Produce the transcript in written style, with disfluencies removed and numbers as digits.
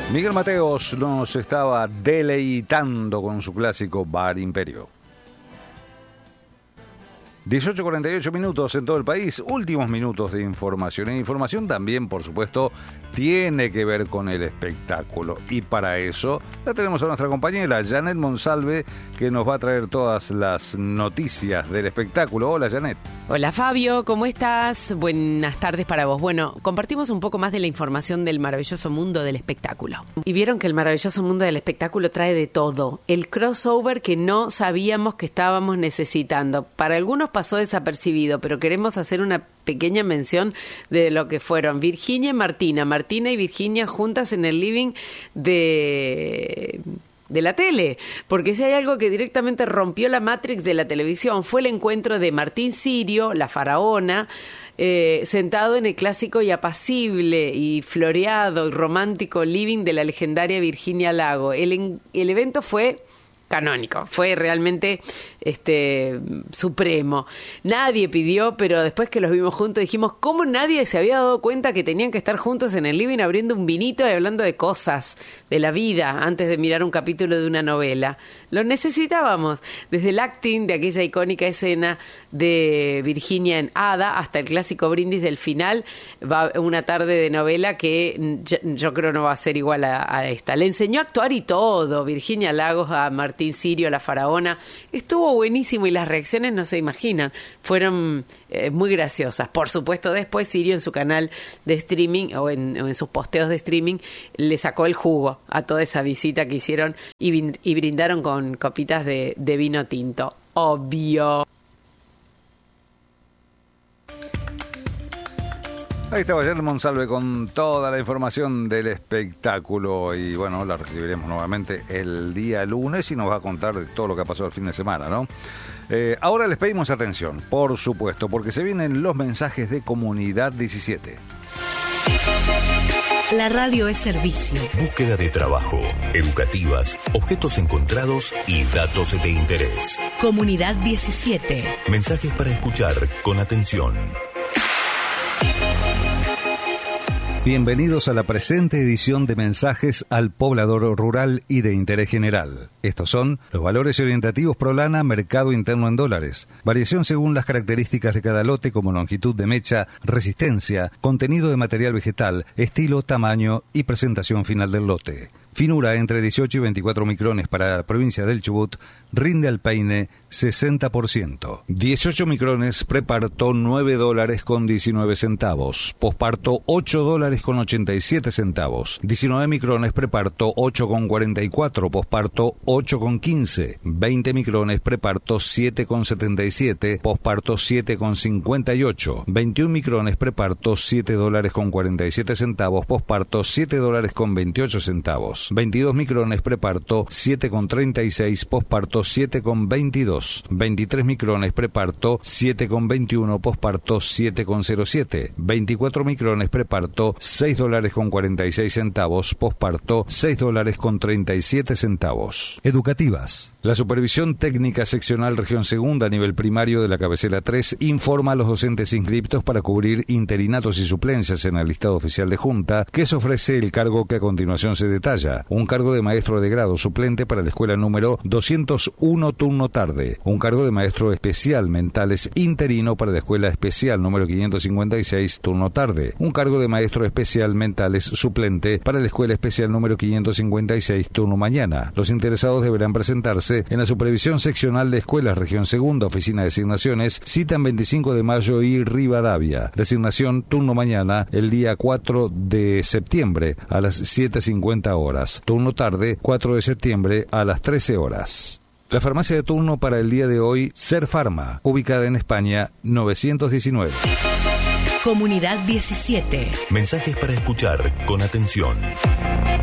Miguel Mateos nos estaba deleitando con su clásico Bar Imperio. 18:48 minutos en todo el país, últimos minutos de información. Y información también, por supuesto, tiene que ver con el espectáculo. Y para eso la tenemos a nuestra compañera Janet Monsalve, que nos va a traer todas las noticias del espectáculo. Hola, Janet. Hola, Fabio, ¿cómo estás? Buenas tardes para vos. Bueno, compartimos un poco más de la información del maravilloso mundo del espectáculo. Y vieron que el maravilloso mundo del espectáculo trae de todo. El crossover que no sabíamos que estábamos necesitando. Para algunos pasó desapercibido, pero queremos hacer una pequeña mención de lo que fueron Virginia y Martina. Martina y Virginia juntas en el living de la tele, porque si hay algo que directamente rompió la Matrix de la televisión fue el encuentro de Martín Sirio, la faraona, sentado en el clásico y apacible y floreado y romántico living de la legendaria Virginia Lago. El evento fue canónico, fue realmente supremo. Nadie pidió, pero después que los vimos juntos dijimos, ¿cómo nadie se había dado cuenta que tenían que estar juntos en el living abriendo un vinito y hablando de cosas, de la vida, antes de mirar un capítulo de una novela? Lo necesitábamos, desde el acting de aquella icónica escena de Virginia en Hada hasta el clásico brindis del final. Va una tarde de novela que yo creo no va a ser igual a esta. Le enseñó a actuar y todo, Virginia Lagos a Martín Sirio, la faraona. Estuvo buenísimo y las reacciones no se imaginan, fueron muy graciosas. Por supuesto, después Sirio en su canal de streaming o en sus posteos de streaming le sacó el jugo a toda esa visita que hicieron y brindaron con copitas de vino tinto. Obvio. Ahí estaba Janet Monsalve con toda la información del espectáculo y bueno, la recibiremos nuevamente el día lunes y nos va a contar de todo lo que ha pasado el fin de semana, ¿no? Ahora les pedimos atención, por supuesto, porque se vienen los mensajes de Comunidad 17. La radio es servicio. Búsqueda de trabajo, educativas, objetos encontrados y datos de interés. Comunidad 17. Mensajes para escuchar con atención. Bienvenidos a la presente edición de Mensajes al Poblador Rural y de Interés General. Estos son los valores orientativos Prolana, mercado interno en dólares. Variación según las características de cada lote como longitud de mecha, resistencia, contenido de material vegetal, estilo, tamaño y presentación final del lote. Finura entre 18 y 24 micrones para la provincia del Chubut, rinde al peine 60%. 18 micrones preparto $9 con 19 centavos. Posparto $8 con 87 centavos. 19 micrones preparto 8 con 44. Posparto 8 con 15. 20 micrones preparto 7 con 77. Posparto 7 con 58. 21 micrones preparto $7 con 47 centavos. Posparto $7 con 28 centavos. 22 micrones preparto 7 con 36. Posparto 7 con 22. 23 micrones preparto 7 con 21. Posparto 7 con 07. 24 micrones preparto $6 con 46 centavos. Posparto $6 con 37 centavos. Educativas. La Supervisión Técnica Seccional Región Segunda a nivel primario de la cabecera 3 informa a los docentes inscriptos para cubrir interinatos y suplencias en el listado oficial de Junta que se ofrece el cargo que a continuación se detalla. Un cargo de maestro de grado suplente para la escuela número 201 turno tarde. Un cargo de maestro especial mentales interino para la escuela especial número 556 turno tarde. Un cargo de maestro especial mentales suplente para la escuela especial número 556 turno mañana. Los interesados deberán presentarse en la Supervisión Seccional de Escuelas Región Segunda, Oficina de Designaciones, cita en 25 de mayo y Rivadavia. Designación turno mañana el día 4 de septiembre a las 7:50 horas. Turno tarde 4 de septiembre a las 13 horas. La farmacia de turno para el día de hoy, Ser Pharma, ubicada en España, 919. Comunidad 17. Mensajes para escuchar con atención.